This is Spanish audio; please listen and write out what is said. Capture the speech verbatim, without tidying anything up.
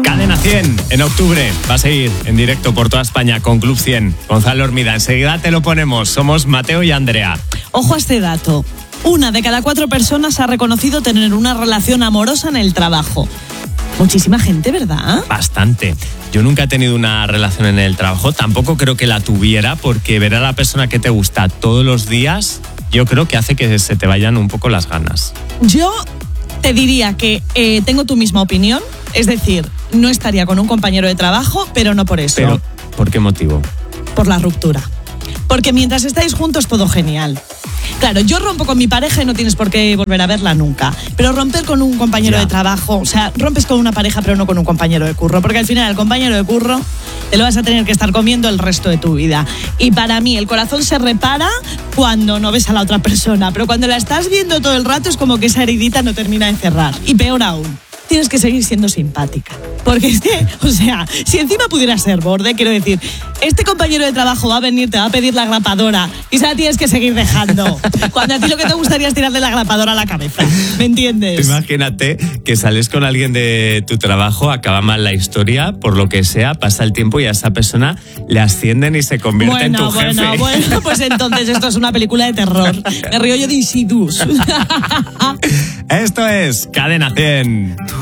Cadena cien, en octubre, vas a ir en directo por toda España con Club cien. Gonzalo Hermida, enseguida te lo ponemos. Somos Mateo y Andrea. Ojo a este dato. Una de cada cuatro personas ha reconocido tener una relación amorosa en el trabajo. Muchísima gente, ¿verdad? Bastante. Yo nunca he tenido una relación en el trabajo, tampoco creo que la tuviera, porque ver a la persona que te gusta todos los días, yo creo que hace que se te vayan un poco las ganas. Yo te diría que eh, tengo tu misma opinión, es decir, no estaría con un compañero de trabajo, pero no por eso. Pero, ¿por qué motivo? Por la ruptura. Porque mientras estáis juntos todo genial. Claro, yo rompo con mi pareja y no tienes por qué volver a verla nunca. Pero romper con un compañero Ya. de trabajo, o sea, rompes con una pareja pero no con un compañero de curro. Porque al final el compañero de curro te lo vas a tener que estar comiendo el resto de tu vida. Y para mí el corazón se repara cuando no ves a la otra persona. Pero cuando la estás viendo todo el rato es como que esa heridita no termina de cerrar. Y peor aún, tienes que seguir siendo simpática. Porque es que, o sea, si encima pudiera ser borde, quiero decir, este compañero de trabajo va a venir, te va a pedir la grapadora y se la tienes que seguir dejando. Cuando a ti lo que te gustaría es tirarle la grapadora a la cabeza. ¿Me entiendes? Imagínate que sales con alguien de tu trabajo, acaba mal la historia, por lo que sea, pasa el tiempo y a esa persona le ascienden y se convierte bueno, en tu bueno, jefe. Bueno, pues entonces esto es una película de terror. Me río yo de Insidious. Esto es Cadena cien.